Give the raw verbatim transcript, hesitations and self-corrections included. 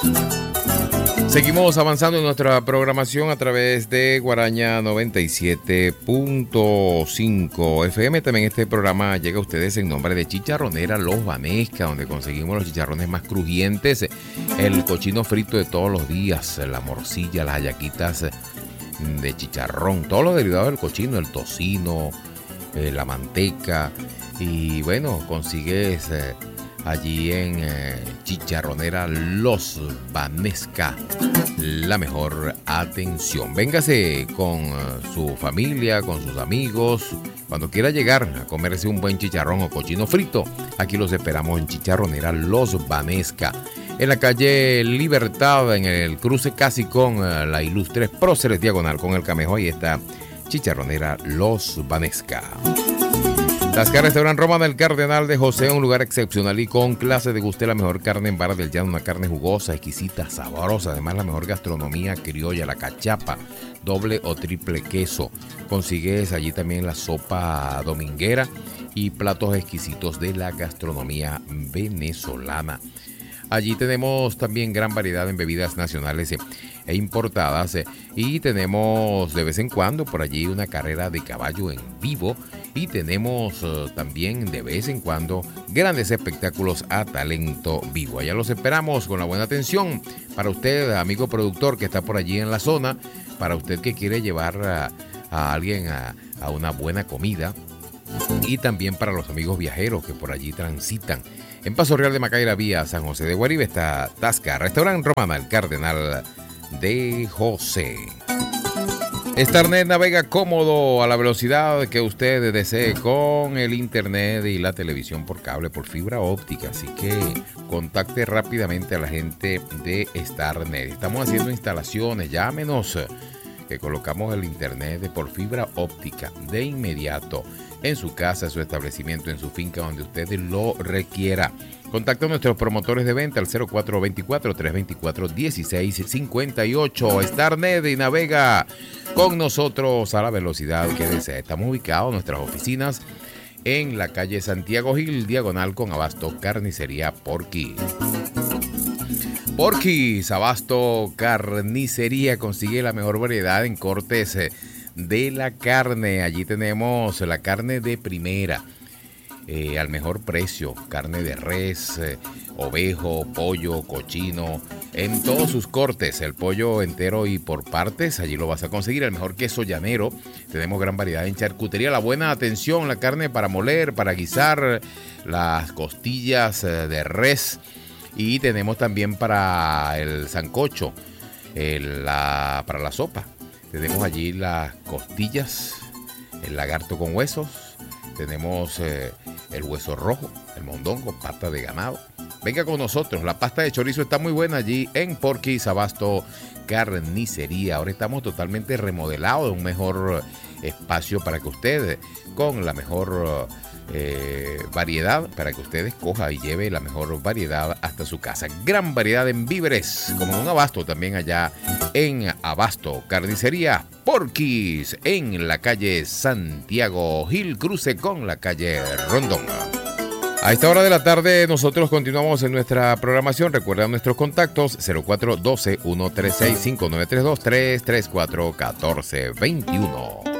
Seguimos avanzando en nuestra programación a través de Guaraña noventa y siete punto cinco F M. También este programa llega a ustedes en nombre de Chicharronera Los Banesca, donde conseguimos los chicharrones más crujientes, el cochino frito de todos los días, la morcilla, las hallaquitas de chicharrón, todos los derivados del cochino, el tocino, eh, la manteca. Y bueno, consigues eh, allí en eh, Chicharronera Los Banesca la mejor atención. Véngase con uh, su familia, con sus amigos. Cuando quiera llegar a comerse un buen chicharrón o cochino frito, aquí los esperamos en Chicharronera Los Banesca, en la calle Libertad, en el cruce casi con uh, la Ilustres Próceres, diagonal con el Camejo. Ahí está Chicharronera Los Banesca. Tascar Restaurant Roma del Cardenal de José, un lugar excepcional y con clase. Deguste la mejor carne en Vara del Llano, una carne jugosa, exquisita, sabrosa. Además, la mejor gastronomía criolla, la cachapa, doble o triple queso. Consigues allí también la sopa dominguera y platos exquisitos de la gastronomía venezolana. Allí tenemos también gran variedad en bebidas nacionales e importadas, y tenemos de vez en cuando por allí una carrera de caballo en vivo, y tenemos uh, también de vez en cuando grandes espectáculos a talento vivo. Allá los esperamos con la buena atención para usted, amigo productor que está por allí en la zona, para usted que quiere llevar a, a alguien a, a una buena comida, y también para los amigos viajeros que por allí transitan. En Paso Real de Macaira, vía San José de Guaribe, está Tasca Restaurant Romana, el Cardenal de José. Starnet navega cómodo a la velocidad que usted desee con el internet y la televisión por cable, por fibra óptica. Así que contacte rápidamente a la gente de Starnet. Estamos haciendo instalaciones, llámenos, que colocamos el internet por fibra óptica de inmediato en su casa, en su establecimiento, en su finca, donde usted lo requiera. Contacta a nuestros promotores de venta al cero cuatro dos cuatro, tres dos cuatro, uno seis cinco ocho. Starnet y navega con nosotros a la velocidad que desea. Estamos ubicados en nuestras oficinas en la calle Santiago Gil, diagonal con Abasto Carnicería Porquis. Porquis, Abasto Carnicería, consigue la mejor variedad en cortes de la carne. Allí tenemos la carne de primera, eh, al mejor precio, carne de res, eh, ovejo, pollo, cochino, en todos sus cortes, el pollo entero y por partes, allí lo vas a conseguir. El mejor queso llanero, tenemos gran variedad en charcutería, la buena atención, la carne para moler, para guisar, las costillas eh, de res, y tenemos también para el sancocho, el, la, para la sopa. Tenemos allí las costillas, el lagarto con huesos, tenemos eh, el hueso rojo, el mondongo, pata de ganado. Venga con nosotros, la pasta de chorizo está muy buena allí en Porquis, Abasto Carnicería. Ahora estamos totalmente remodelados, un mejor espacio para que usted, con la mejor eh, variedad, para que usted escoja y lleve la mejor variedad hasta su casa. Gran variedad en víveres, como un Abasto también allá en Abasto Carnicería Porquis, en la calle Santiago Gil, cruce con la calle Rondón. A esta hora de la tarde nosotros continuamos en nuestra programación. Recuerda nuestros contactos cero cuatro uno dos, uno tres seis, cinco nueve tres dos, tres tres cuatro, uno cuatro dos uno.